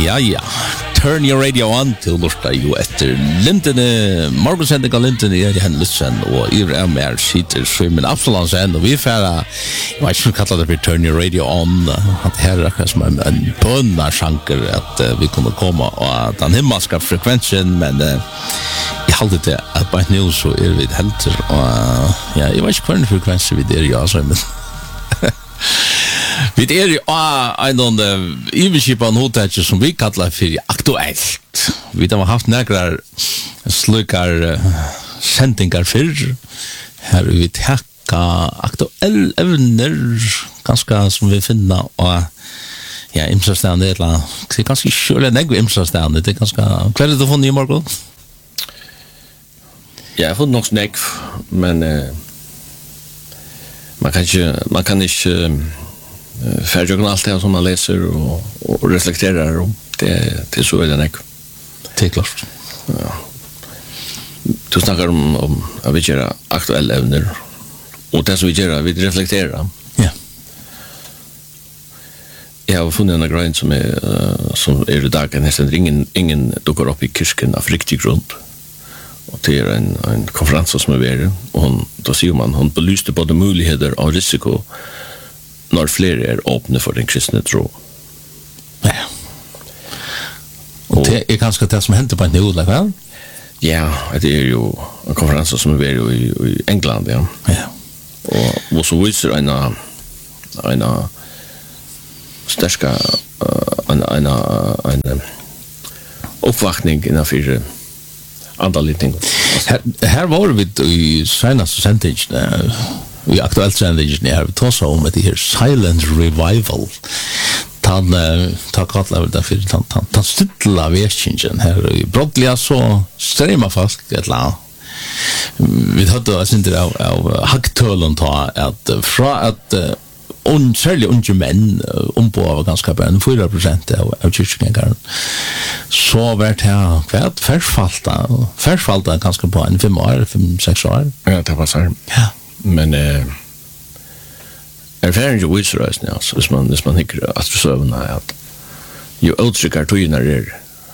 Ja. Turn your radio on til lorta jo etter Lintene, morgensending av Lintene er i hendelsen, og i mer sitter Svimmen Absalonsen, og vi færa, jeg vet ikke om kallar det for Turn your radio on, at her er akkurat som en bønnarsjanker, at vi kunne komme, og den himmelska frekvensen, men jeg halte det at bare nå så er vi helter, og ja, jeg vet ikke hva frekvenser vi der, ja, Svimmen. Vi er jo en iverskipan hotellet som vi kallar for aktuelt. Vi har haft nekrar slukar sendingar fyrr. Her vi tekka aktuell evner, ganske som vi finner, og ja, imsastane det er ganske kjøle negve imsastane. Det er ganske, hva er det du funnet i morgen? Ja, jeg har funnet nok negv, men man kan ikke färdiga allt det som man läser och reflekterar om. Det är så väldigt nek. Det är klart. Ja. Du snackar om att vi gör aktuella ämnen. Och det som vi gör, vi reflekterar. Ja. Jag har funnit en grej som är i dagen nästan ingen dukkar upp i kyrkan av riktig grund. Och det är en konferens som är värre. Och då ser man, hon belyste både möjligheter och risiko när fler är öppna för den kristna tro. Ja. Och det är ganska det som händer på en nivå, väl? Ja, det är ju en konferens som är i England, ja. Ja. Och så visar en starka en uppvaktning innanför andra ting. Här var vi i senaste sändningen. Vi aktuellt sändningen här vi tar om det här silent revival. Ta kallar det för tan stilla västingen här i Broadlia så streama fast ett la. Vi hade alltså inte av hacktölen ta att fra att särskilt unga män på ganska bra 4% av kyrkgångaren så vart här förfalta ganska på en 5-6 år. Ja, det var så. Ja. Men erfarenhet ju visar oss nu, så hvis man hickar att försöka att ju uttryckar tydligare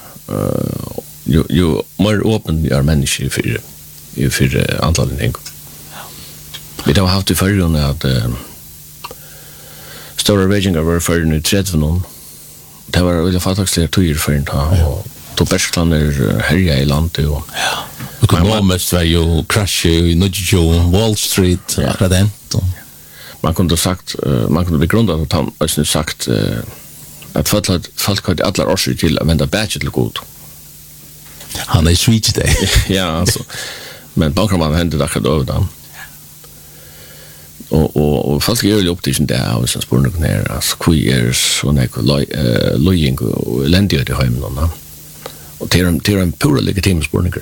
ju mer öppen är människor för antalet ting. Vi har haft i förrjun att stora ragingar var för nu 30 det var väl faktiskt tydligt för inte och då bästland är härja i landet och ja. Ekonomiskt var ju crash i Nudjo Wall Street akkurat den. Man kunde begrunda att han har sagt att folk hade alla årsor till att vända bättre till god. Han är switch det. Ja, alltså. Men bakom hände det akkurat över den. Och folk är ju upptiden där av sin spårning ner. Alltså, queers och lojing och eländighet i hemmen. Och till en pura legitim spårningar.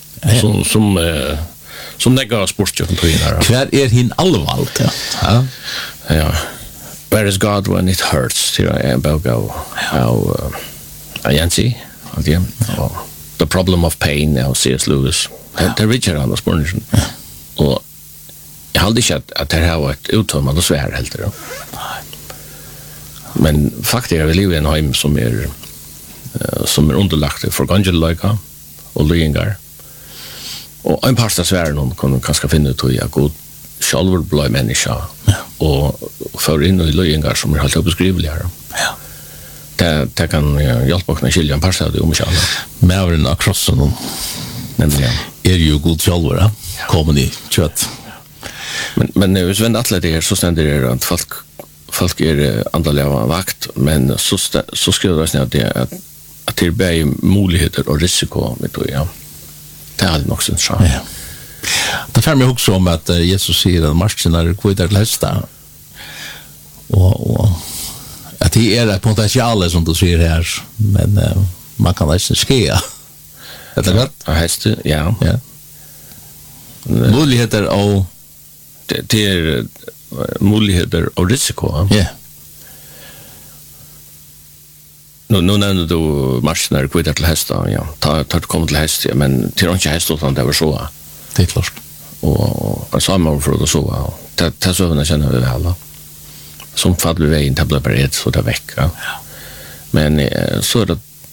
Som neggar sportköpen på här. Kvar är hin allvarligt, ja. Ja. Where is God when it hurts? Till en bok av Yancy. The Problem of Pain av C.S. Lewis. Det är Richard Anders Bornesen. Och jag hade inte att det här var ett uttömmande svär helt det. Men faktiskt är vi lever i en hem som är underlagt för gangelöjka och lyingar. Och en parsta svären kan kanske finna ut hur god själv blir människa och för in i lyingar som är helt obeskrivliga. Ja. Det kan hjälpa att skilja en parsta det omkärna. Mävren av krossen är ju god själv, kommer i kött. Men nu hvis vi atlet det så ständer det att folk är andaliga vakt, men så skriver det att det är bara möjligheter och risiko med det, ja. Det hade nog sin chans. Ja. Det får mig också om att Jesus säger att marschen är kvittare till hästa. Och att det är ett potential som du ser här, men man kan nästan skära. Är det gott? Ja, häst, ja. Möjligheter och det är möjligheter och risiko. Ja. Nu nämnde du marschen kvittare till hästar, ja. Tar komma till häst, men till inte häst utan det var så. Det är klart. Och samma för det så. Det så när känner vi väl. Som fall blir vägen till bara ett så där vecka. Men så är det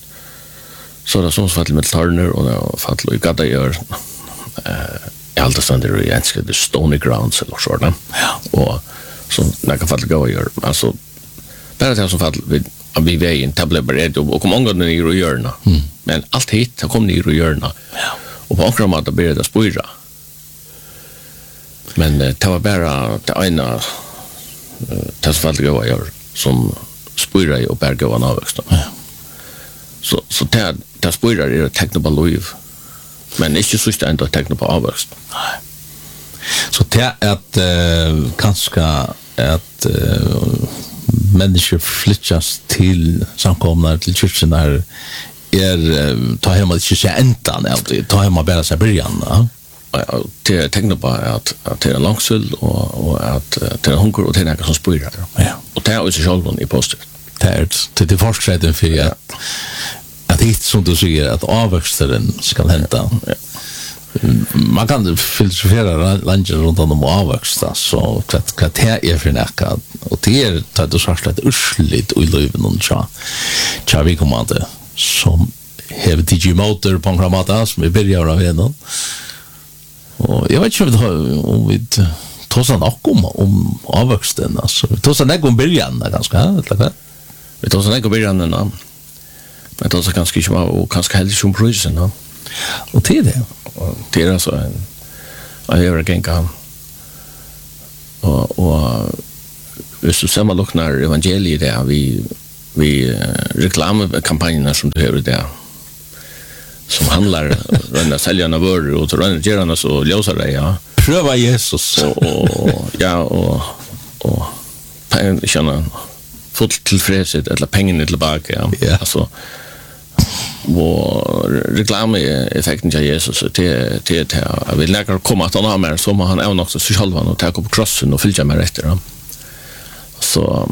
Så det som fall med Turner och fall i gata gör allt det ständer i engelska the stony grounds eller så där. Ja. Och så när kan fall gå gör alltså bara det som fall vi vägen tablet och kom många ner i hjörna. Men allt hit har kom ner i hjörna. Ja. Och på akkurat att börja det spira. Men det var bara det ena det som fall gå gör som spira och berga och avväxt. Ja. Så det spyrer är ett teckna på liv. Men inte så ständigt att teckna på avväxt. Nej. Så det är att kanske att människor flyttas till samkomna till kyrkan där ta hemma inte så äntan ta hemma bara så början. Ja, det teckna på att det är långsöld och att det är hunger och det är något som spyrer. Ja. Och det är också själv i poster. Det är till forskningen för att hit som du säger att avväxten ska hända. Ja. Man kan filosofera landet runt om avväxta så att det är för näka och det är att du sagt att ursligt i livet och tja vi kommer att som har TG Motor på en kramata som vi börjar av henne och jag vet inte om vi tar sån om avväxten alltså vi tar sån om början ganska Vi tar sån början men det är ganska inte och ganska heldigt som prisen och till det och det är alltså en övergång och hvis du ser man lukknar evangeliet där vi reklamkampanjerna som du har där som handlar om säljarna vörr och så gerarna så ljósar det ja pröva Jesus och ja och känna fullt tillfredshet eller pengarna tillbaka ja. Alltså och reklameffekten till Jesus det jag vill lägga komma att han har mer som han är också så själv och ta upp krossen och fylla med rätter så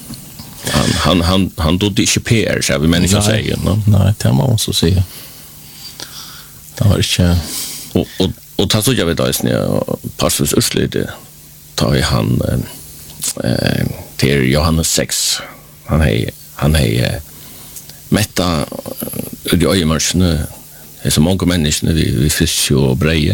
han då det inte PR så vi människor säger nej det man måste säga det var inte och ta så jag vet att när passus ursligt tar i han till Johannes 6 han är mätta i öjemarsne det är så många människor vi fisk och breje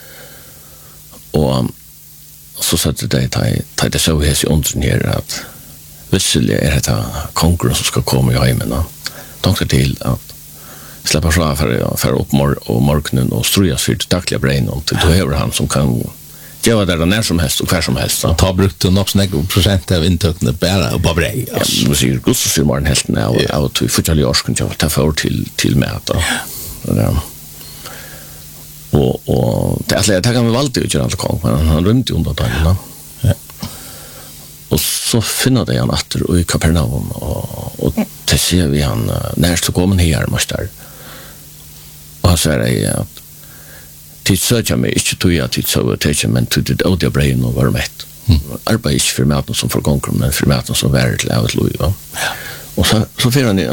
och så satt det så här i ånden här att visserligen är det konkurrens som ska komma i hemmen tankar till att släppa fra för upp och morgonen och strujas för det dagliga brejen och då har han som kan göra det när som helst och kvar som helst. Och ta brukt och också några procent av intökna bara på brej. Ja, men så går så ser man helt när och till futali års kan jag ta för till mat och det kan vi alltid göra allt men han rymt ju under dagen. Ja. Och så finner det han åter i Kapernaum och det ser vi han när så kommer här måste och han säger att tid söker mig inte tog jag tid så att men tog det av det brain och var mätt. Arbetar inte för maten som förgångar men för maten som värd till att leva. Och så får han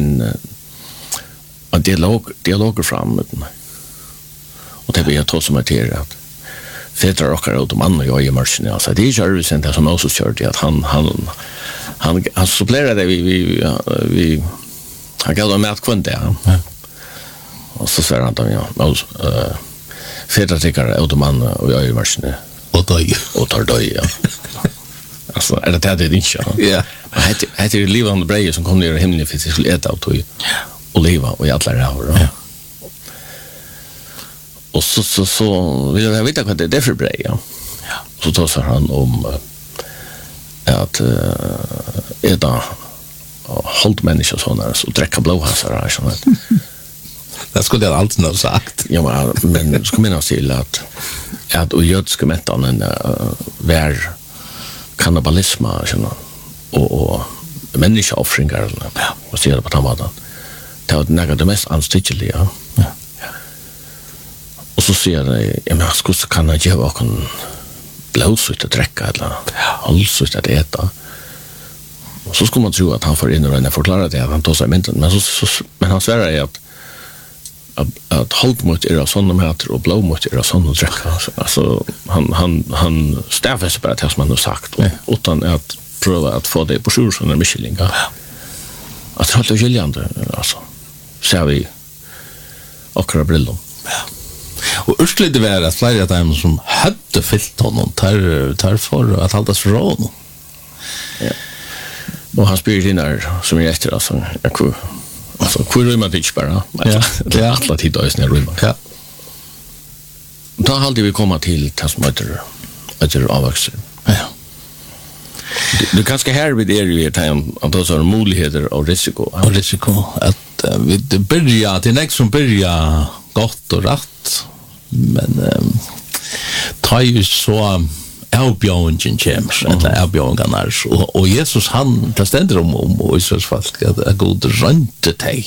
en dialog fram med den. Och det blir jag tar som att Fedrar och ut om andra jag i marschen alltså det är ju sen som också körde att han supplerade vi han gav dem mat kvant där. Och så säger han då Fedrar tycker ut om andra och jag i marschen och tar ja. Alltså är det inte ja. Det är levande brejer som kommer ner i himlen för att skulle äta och leva och i alla det här. Och så vill jag veta vad det är för brej. Ja. Så då sa han om att äta hållt människor sådana så dricka blåhasar sådana. Det skulle jag alltid ha sagt. Ja, men ska minnas till att och jötska mättan vär kannibalism och människooffringar och ser det på tamaten. Det var något det mest anständiga. Ja. Och så säger jag men skulle kan jag ge en blåsut att dricka eller halsut att äta. Och så skulle man tro att han får in och förklara det att han tar sig mynten men han säger att halvmot är sådana mäter och blåmot är sådana dricka. Alltså han stäffar sig bara till som han har sagt utan att pröva att få det på sjur sådana Michelin. Att det är helt skiljande alltså. Ser vi akkurat brillor. Ja. Og urslit det var at flere av dem som hadde fyllt honom tar for at halda seg råd. Ja. Og han spyrir inn her som etter, altså, hvor rymmer det ikke bare? Ja. Alla tid og jeg rymmer. Ja. Da halde vi komma til det som heter avvokser. Ja. Du kanskje her vid jo i at det er muligheter og risiko. Og risiko, at vi byrja, det er nek som byrja godt og rett, men ta jo så avbjørningen kommer, eller avbjørningen og Jesus han, det stender om Israels folk, at god rønte teg.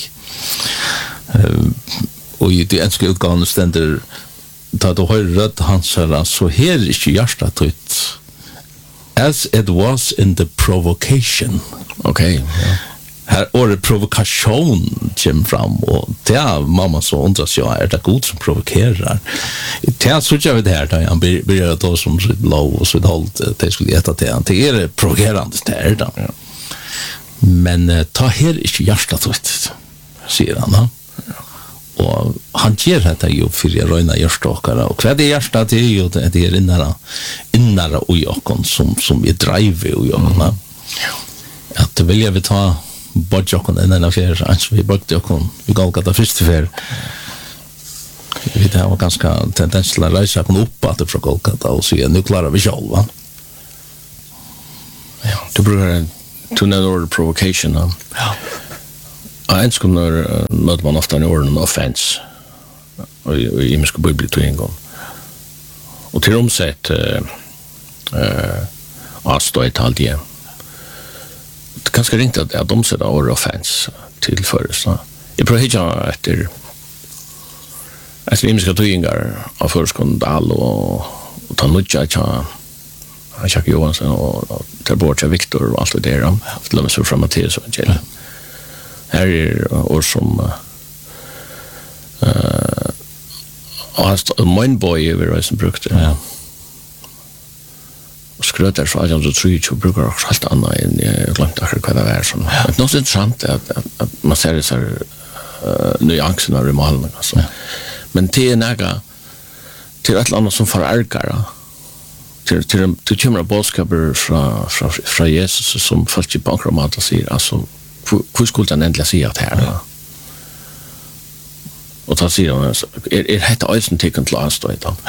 Og i de enske utgavene stender da du hører rødt hans her, så her ikke hjertet ut as it was in the provocation. Okay, ja. Her året provokasjon kommer fram, og det mamma så undrar sig, det god som provokerar? Det så jag vet här, da han börjar ta som sitt lov og sitt hold, det skulle äta till han. Det är provokerande där då. Ja. Men ta her ikke hjertet ut, sier han da. Og han gjør dette jo for å røyne hjertstokkere, og hva det hjertet det jo, det innere ui okken som vi driver ui okken. At vil jeg ta bort okken inn av fjerde, så vi brukte okken, vi gav det første fjerde. Det var ganske tendens til å reise okken opp at det fra Golgata og sier, nu klarer vi selv, va? Ja, du bruker to another provocation, da. Ja. En skummer møter man ofta en orden offense og i menneske bibel til en gang og til omsett avstøyt alt det er ganske ringt at omsett orden offense til føres jeg prøver ikke etter i menneske tøyengar av føreskund all og ta nødja Jack Johansson og til Bortja Victor og alt det der til å meg så fra Matteus og Angela her år som Mindboy vi reisen brukte ja. Og skrøt der fra 1823 bruker også helt annet enn jeg glemte akkurat hva det var som. Det er noe så interessant at man ser disse nyansen av remalene altså. Men det er nega til et eller annet som forerger til kommer bådskaper fra Jesus som folk ikke på akkurat mat og sier altså hur skulle han endelig si at her? Og da sier han, dette øysen tikkun til anstøy da?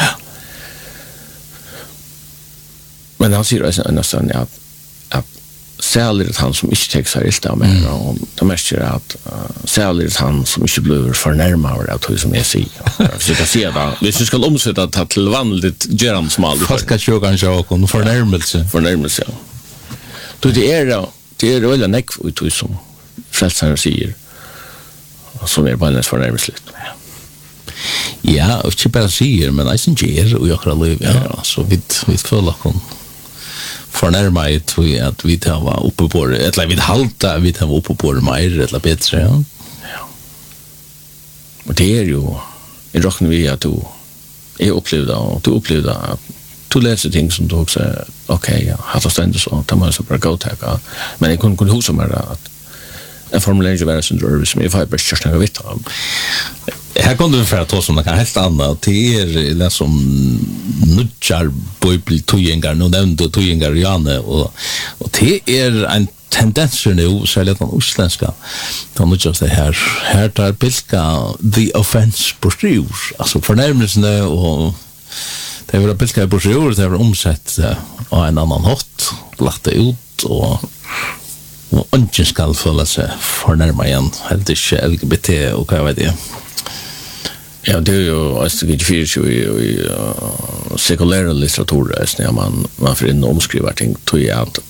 Men han sier nesten at særlig han som ikke tenker seg ilt av meg, og det mest er at særlig han som ikke blir fornærmet av det som jeg sier. Så jeg kan si da, hvis vi skal omsette det til vanlig gjeransmal. Folk kan ikke kanskje åkken, fornærmelse. Fornærmelse, ja. Det er veldig nekv ut som frelseren sier som bare nesten fornærmelselig. Ja, og ikke bare sier, men jeg synes ikke og jeg har liv, ja. Så vi føler åkken fornærmet at vi tar oppe på det, eller vi halta vi tar oppe på det mer, eller bedre, ja. Og det er jo jeg råkner vi at du opplevde, og du opplevde at du leser ting som du også ok, ja, hatt og stendet så, da må jeg så bare gå til, men jeg kunne huske meg at en formulering ikke være sin drøve som jeg får bare kjørst noe vitt av. Her kom du for å ta som det kan helt annet, det er som nudjar bibeltøyengar, nå nevnte tøyengar Jane, og det er en tendenser nu, særlig den uslenska, da nudjas det her tar bilka the offense på styr, altså fornærmelsene, og det var bilka på styr, det var omsett av en annan hot, lagt det ut, og ingen skal føle seg fornærmet igjen, helt ikke LGBT og hva jeg vet det. Ja, det er jo ikke fyrt i sekulære litteraturer, når man får inn og omskriver ting, tror jeg at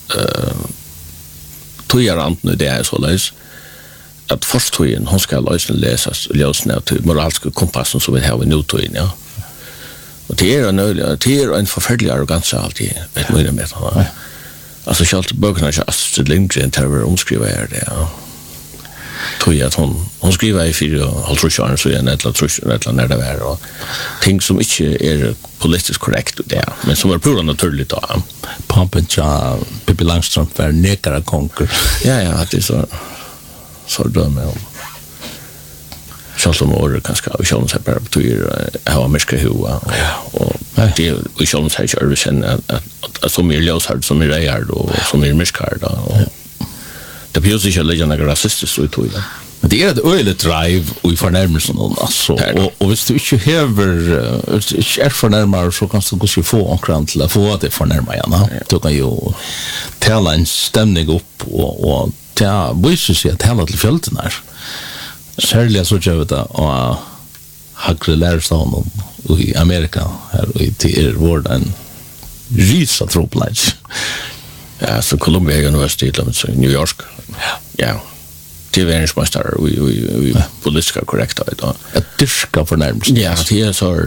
antene det er så løs, at forsktøyen, hun skal løsene leses og løsene til moralske kompassen som vi har i nåtøyen, ja. Og det er en forferdelig arroganse alltid, vet mye med det. Altså, selv bøkene er ikke Astrid Lindgren til å omskrive her det, ja. Tror jeg at hun skriver i 4,5 år, så er det et eller annet når det er, og ting som ikke er politisk korrekt, det, men som er pura naturlig da. Pampen tja, Pippi Langstrømpe var nekere konger. Ja, det er så dømme om. Själv om året ganska och själv så bara betyder ha mycket hua och det och själv så här sen att som är löshard som är rejäl och som är mycket och det blir ju så lägga några rasistiskt så ut det. Men det är ett öjligt drive och i förnärmelsen alltså. Och hvis du inte är förnärmare så kan du kanske få omkring till att få det förnärma igen. Du kan ju tala en stämning upp och det visar sig att hela till fjälten här. Särskilt så gör vi det och högre lärarstaden i Amerika här och till vård en risa troplägg. Ja, så Columbia University i New York. Ja. Tillvärnsmästare och politiska korrekta idag. Ett dyrka förnärmelse. Ja, det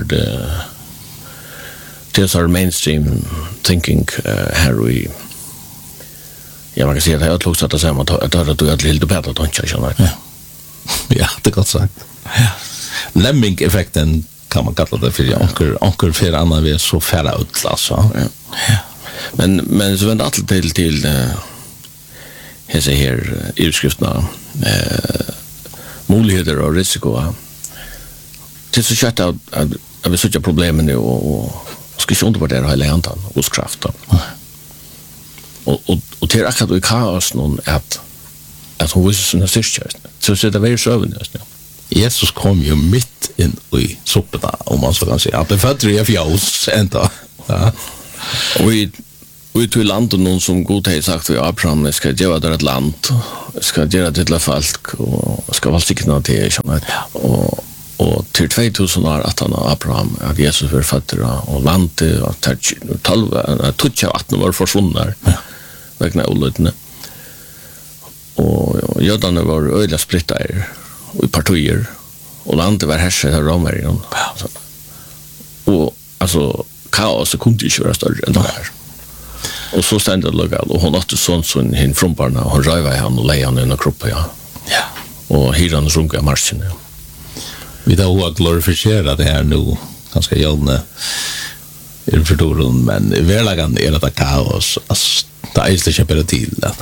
är så mainstream thinking här i ja, man kan säga att jag har också att säga att du har lite bättre att inte känna. Ja, det är gott sagt. Lemming-effekten kan man kalla det för onkel för annan vi så färra ut alltså. Ja. Men så vänder alltid till hese här utskrifterna möjligheter och risiko. Det är så kött att vi söker problemen nu och ska inte undervärdera hela antan hos kraften. Och till akkurat i kaos någon att hon visar sina styrkor. Så det är väldigt sövande. Jesus kom ju mitt in i soporna, om man så kan säga. Han födde i fjäls ändå. Ja. Och i till landet någon som god har sagt att Abraham ska göra det ett land, ska göra det till folk och ska vara sikna till och till 2000 år att han Abraham att Jesus var född och landet att 18 var försvunna vägna olydne och judarna var öliga splittade i partier och landet var härskat av romvärjan och alltså kaos kunde inte vara större än det här. Och så ständigt lokal och hon åtte sånt som hin frumparna och hon röva han och leja han i en kropp ja. Och hiran runka marschen. Ja. Vi då har glorifierat det här nu ganska gällande i fördoren men i verkligen är det kaos alltså det är inte bara till det.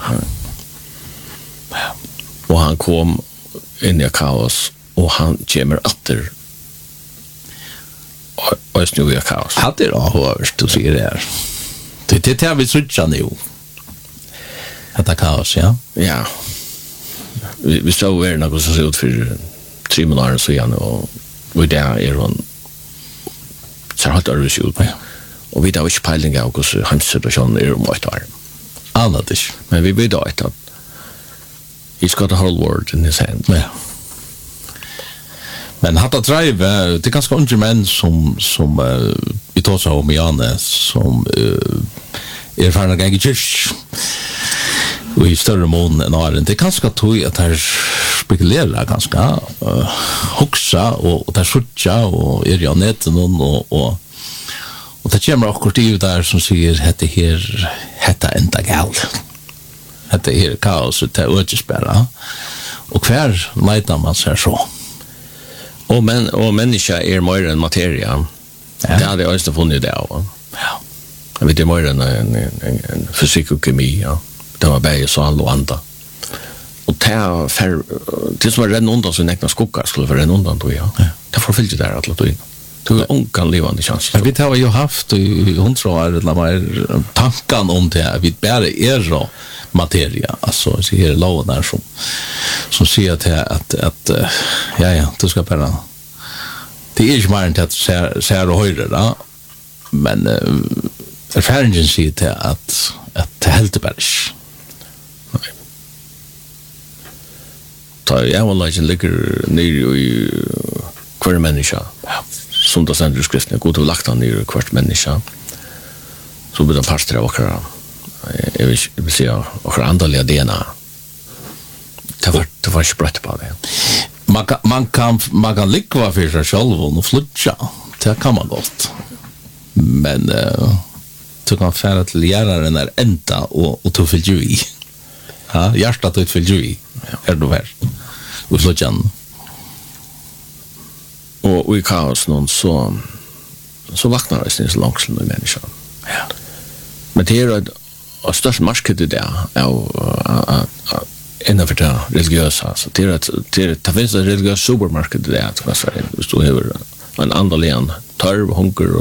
Och han kom in i kaos och han kommer åter och är nu i kaos. Hade det hört du ser det här. Det är vi switcha nu. Att kaos, ja. Ja. Vi stod här något som ser ut för 3 månader så igen och där är hon så har det ut. Och vi har inte peiling av hur hans situation är om ett år. Annat is. Men vi vet att he's got the whole world in his hand. Ja. Men hatta drive det är ganska unga män som vi tar så om Janne som är för en gång kyrk och i större mån än åren. Det är ganska tog att här spekulerar ganska huxa och där skjutja och är jag nätten och det kommer också till där som säger att det här hetta ända galt. Att det är kaos och det är ödespärra. Och kvar letar man sig så. Och människa är mer än materia. Ja. Det hade jag också funnit det av. Ja. Jag vet det är mer än en fysik och kemi. Ja. Det var bara så all och andra. Och det som är redan undan så näkna skogar skulle vara redan undan då, ja. Det får fyllt där att låta in. Det är onkan levande chans. Vi har ju haft i 100 år tanken om det här. Vi bara är materia. Alltså, så här loven där som säger att ja, du ska bara det är inte mer än att säga och höra det. Men erfarenheten säger till att det helt är bara nej. Ta jag vill lägga ligger ner i kvar människa. Som det sänder skriften god och lagt han ner kvart människa. Så blir det parter av okra. Jag vill säga okra andliga DNA. Det var sprätt på det. Man kan likva för sig själv och flytta. Det kan man gott. Men du kan färra till läraren är ända och du fyller ju i. Ja, hjärtat du fyller ju i. Är du här? Och flyttan. Och i kaos någon så vaknar det sin långsamt i människan. Ja. Men det är ett störst marskhet i det innanför det religiösa. Så det finns ett religiöst supermarket i det. Hvis du har en andaligen törv, hunger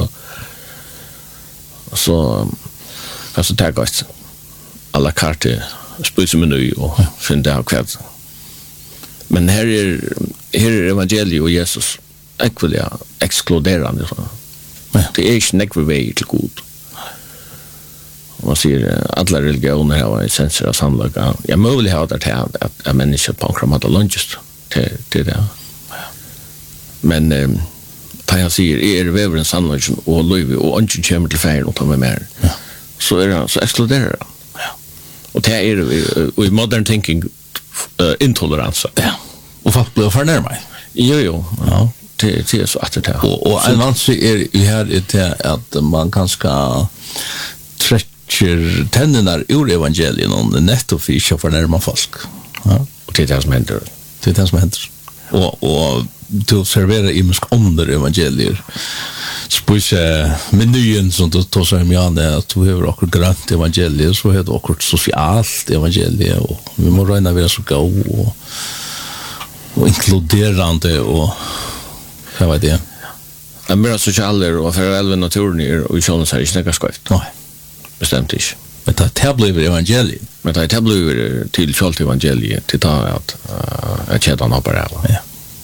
och så kanske ta gott alla kartor spisemeny och finna av kväll. Men här är evangeliet och Jesus ekviliga exkluderande. Det är inte nekve väg till god. Man säger alla religioner har en sens av sannlaga. Jag möjligt har det här att människor på en hade lunches till det. Men tar jag säger vävren sannlagen och löv och inte kommer till färgen och tar med mer. Så är det så exkluderar det. Och det är i modern thinking intolerans. Ja. Och folk blir förnärmade. Jo. Ja. Det är så att det här. Och en vansklig är ju här att man ganska träcker tänderna ur evangelien och netto för att förnärma folk. Ja. Och det är det som händer. Det är det som händer. Och du observerar imisk under evangelier. Spuse menyen som du tar sig med att du har också grönt evangelier, så har du också socialt evangelier, och vi må röna vara så gå och inkluderande och vad var det? Jag menar socialer och för elva naturen och i sjön så är det inte skrift. Nej. Bestämt inte. Men det blir evangeliet. Men det blir till själva evangeliet till att kädan hoppar av. Ja.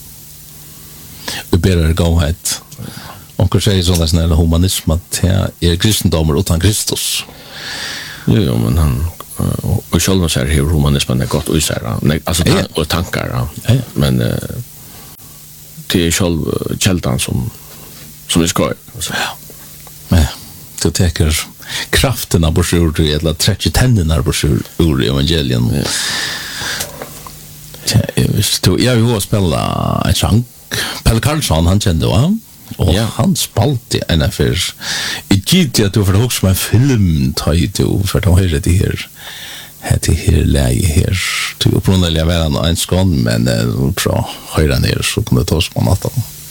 Vi ber gå hit. Och säger sådana snälla humanism att det är kristendomar utan Kristus. Jo, men han och själva så är det humanismen är gott usära. Alltså och tankar. Ja. Men det är själv kältan som vi ska. Ja. Det täcker kraften av borsur eller 30 tänderna borsur ur evangelien. Jag vill spela en sång. Pelle Karlsson, han kände va? Och han spalte en affär. I gitt att du för hooks med film titel för att höra det här läge här. Du upprunnar väl en skån, men bra höra ner så kommer det ta oss på natten.